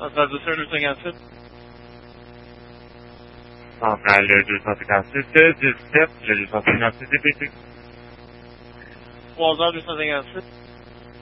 Centrale 258. Centrale 258, 17, le 258 DPT. 3h258.